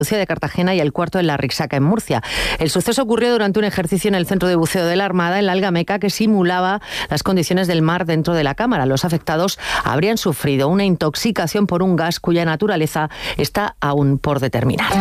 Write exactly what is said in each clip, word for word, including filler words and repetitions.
de Cartagena y el cuarto en la Rixaca, en Murcia. El suceso ocurrió durante un ejercicio en el centro de buceo de la Armada, en la Algameca, que simulaba las condiciones del mar dentro de la cámara. Los afectados habrían sufrido una intoxicación por un gas cuya naturaleza está aún por determinar.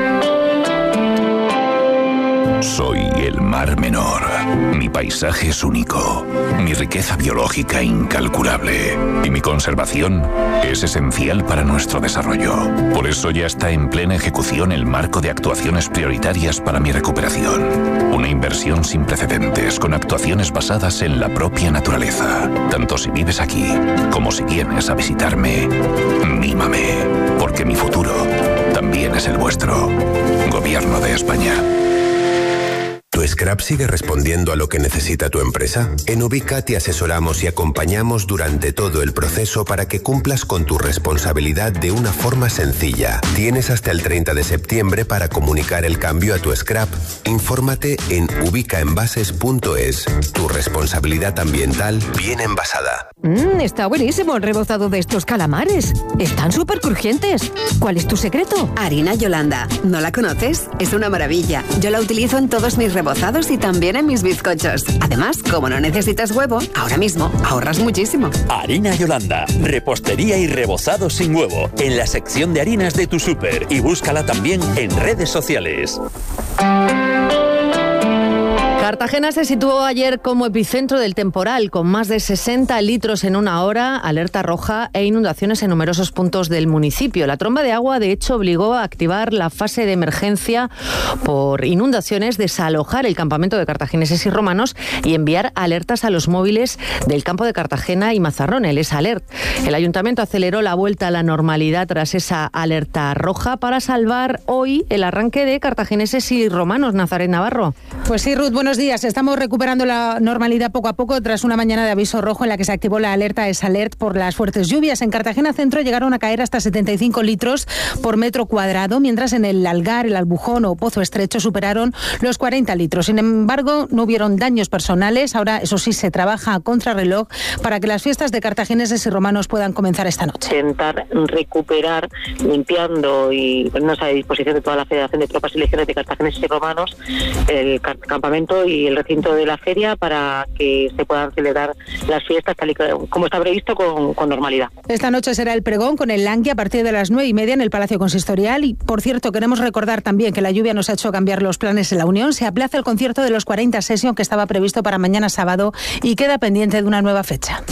Soy el Mar Menor. Mi paisaje es único, mi riqueza biológica incalculable y mi conservación es esencial para nuestro desarrollo. Por eso ya está en plena ejecución el marco de actuaciones prioritarias para mi recuperación. Una inversión sin precedentes con actuaciones basadas en la propia naturaleza. Tanto si vives aquí como si vienes a visitarme, mímame, porque mi futuro también es el vuestro. Gobierno de España. ¿Tu scrap sigue respondiendo a lo que necesita tu empresa? En Ubica te asesoramos y acompañamos durante todo el proceso para que cumplas con tu responsabilidad de una forma sencilla. Tienes hasta el treinta de septiembre para comunicar el cambio a tu scrap. Infórmate en ubicaenvases punto es. Tu responsabilidad ambiental bien envasada. Mmm, está buenísimo el rebozado de estos calamares. Están súper crujientes. ¿Cuál es tu secreto? Harina Yolanda. ¿No la conoces? Es una maravilla. Yo la utilizo en todos mis rebozados y también en mis bizcochos. Además, como no necesitas huevo, ahora mismo ahorras muchísimo. Harina Yolanda, repostería y rebozado sin huevo, en la sección de harinas de tu súper, y búscala también en redes sociales. Cartagena se situó ayer como epicentro del temporal, con más de sesenta litros en una hora, alerta roja e inundaciones en numerosos puntos del municipio. La tromba de agua, de hecho, obligó a activar la fase de emergencia por inundaciones, desalojar el campamento de cartagineses y romanos y enviar alertas a los móviles del campo de Cartagena y Mazarrón, el EsAlert. El ayuntamiento aceleró la vuelta a la normalidad tras esa alerta roja para salvar hoy el arranque de cartagineses y romanos. Nazaret Navarro. Pues sí, Ruth, buenos días. Estamos recuperando la normalidad poco a poco tras una mañana de aviso rojo en la que se activó la alerta EsAlert por las fuertes lluvias. En Cartagena Centro llegaron a caer hasta setenta y cinco litros por metro cuadrado, mientras en el Algar, el Albujón o Pozo Estrecho superaron los cuarenta litros. Sin embargo, no hubieron daños personales. Ahora, eso sí, se trabaja a contrarreloj para que las fiestas de cartagineses y romanos puedan comenzar esta noche. Intentar recuperar, limpiando y poniéndose a disposición de toda la Federación de Tropas y Legiones de Cartagineses y Romanos el campamento y el recinto de la feria para que se puedan celebrar las fiestas tal y como está previsto con, con normalidad. Esta noche será el pregón con el Langui a partir de las nueve y media en el Palacio Consistorial. Y, por cierto, queremos recordar también que la lluvia nos ha hecho cambiar los planes en la Unión. Se aplaza el concierto de los cuarenta Session que estaba previsto para mañana sábado y queda pendiente de una nueva fecha.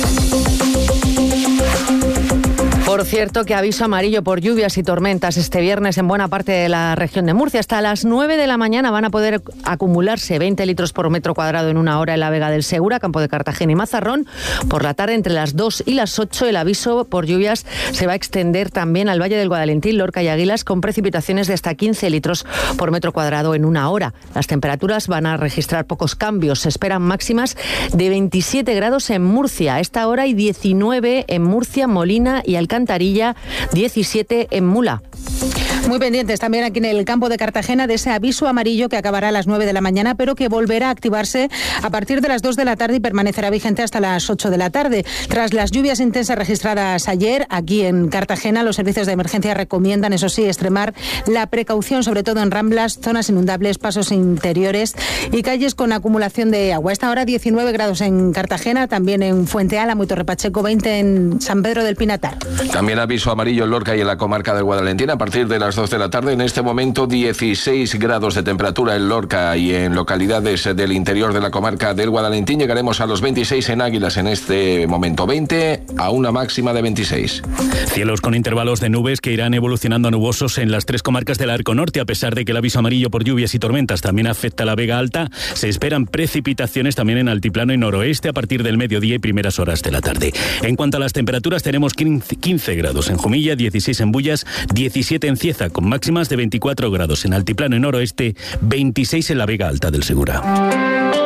Por cierto, que aviso amarillo por lluvias y tormentas este viernes en buena parte de la región de Murcia. Hasta las nueve de la mañana van a poder acumularse veinte litros por metro cuadrado en una hora en la Vega del Segura, Campo de Cartagena y Mazarrón. Por la tarde, entre las dos y las ocho, el aviso por lluvias se va a extender también al Valle del Guadalentín, Lorca y Águilas, con precipitaciones de hasta quince litros por metro cuadrado en una hora. Las temperaturas van a registrar pocos cambios. Se esperan máximas de veintisiete grados en Murcia a esta hora y diecinueve en Murcia, Molina y Alcántara. Alcantarilla, diecisiete en Mula. Muy pendientes también aquí en el campo de Cartagena de ese aviso amarillo que acabará a las nueve de la mañana, pero que volverá a activarse a partir de las dos de la tarde y permanecerá vigente hasta las ocho de la tarde. Tras las lluvias intensas registradas ayer, aquí en Cartagena, los servicios de emergencia recomiendan, eso sí, extremar la precaución, sobre todo en ramblas, zonas inundables, pasos interiores y calles con acumulación de agua. A esta hora diecinueve grados en Cartagena, también en Fuente Álamo y Torre Pacheco, veinte en San Pedro del Pinatar. También aviso amarillo en Lorca y en la comarca del Guadalentín a partir de las dos de la tarde. En este momento dieciséis grados de temperatura en Lorca y en localidades del interior de la comarca del Guadalentín. Llegaremos a los veintiséis en Águilas en este momento, veinte a una máxima de veintiséis. Cielos con intervalos de nubes que irán evolucionando a nubosos en las tres comarcas del Arco Norte. A pesar de que el aviso amarillo por lluvias y tormentas también afecta a la Vega Alta, se esperan precipitaciones también en altiplano y noroeste a partir del mediodía y primeras horas de la tarde. En cuanto a las temperaturas, tenemos quince grados en Jumilla, dieciséis en Bullas, diecisiete en Cieza, con máximas de veinticuatro grados en altiplano y noroeste, veintiséis en la Vega Alta del Segura.